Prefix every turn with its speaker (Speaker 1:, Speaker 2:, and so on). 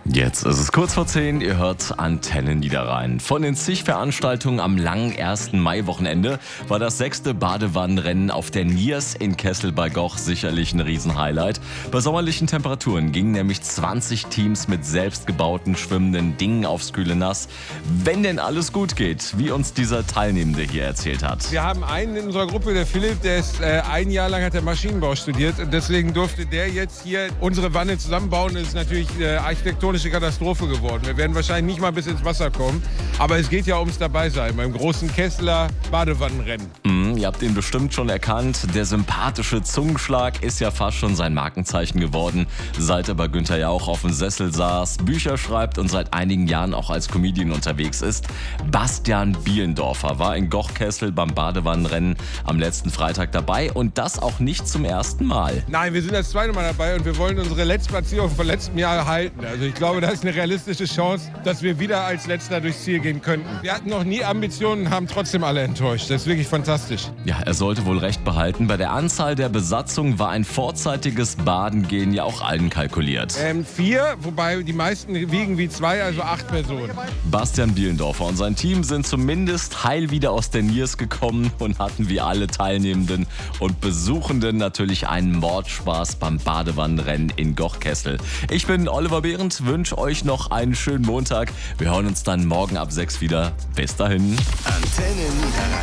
Speaker 1: Jetzt ist es kurz vor 10, ihr hört Antenne Niederrhein. Von den zig Veranstaltungen am langen 1. Mai-Wochenende war das 6. Badewannenrennen auf der Niers in Kessel bei Goch sicherlich ein Riesenhighlight. Bei sommerlichen Temperaturen gingen nämlich 20 Teams mit selbstgebauten schwimmenden Dingen aufs kühle Nass. Wenn denn alles gut geht, wie uns dieser Teilnehmende hier erzählt hat.
Speaker 2: Wir haben einen in unserer Gruppe, der Philipp, der ist ein Jahr lang hat der Maschinenbau studiert und deswegen durfte der jetzt hier unsere Wanne zusammenbauen. Das ist natürlich architektonisch Katastrophe geworden. Wir werden wahrscheinlich nicht mal bis ins Wasser kommen. Aber es geht ja ums Dabeisein beim großen Kesseler Badewannenrennen.
Speaker 1: Ihr habt ihn bestimmt schon erkannt. Der sympathische Zungenschlag ist ja fast schon sein Markenzeichen geworden. Seit er bei Günther Jauch auf dem Sessel saß, Bücher schreibt und seit einigen Jahren auch als Comedian unterwegs ist. Bastian Bielendorfer war in Goch-Kessel beim Badewannenrennen am letzten Freitag dabei und das auch nicht zum ersten Mal.
Speaker 2: Nein, wir sind das zweite Mal dabei und wir wollen unsere Letztplatzierung von letztem Jahr erhalten. Also ich glaube, das ist eine realistische Chance, dass wir wieder als Letzter durchs Ziel gehen könnten. Wir hatten noch nie Ambitionen, haben trotzdem alle enttäuscht. Das ist wirklich fantastisch.
Speaker 1: Ja, er sollte wohl recht behalten. Bei der Anzahl der Besatzung war ein vorzeitiges Badengehen ja auch allen kalkuliert.
Speaker 2: 4, wobei die meisten wiegen wie 2, also 8 Personen.
Speaker 1: Bastian Bielendorfer und sein Team sind zumindest heil wieder aus der Niers gekommen und hatten wie alle Teilnehmenden und Besuchenden natürlich einen Mordspaß beim Badewannenrennen in Goch-Kessel. Ich bin Oliver Behrendt, wünsche euch noch einen schönen Montag. Wir hören uns dann morgen ab 6 wieder. Bis dahin.
Speaker 3: Antenne Niederrhein.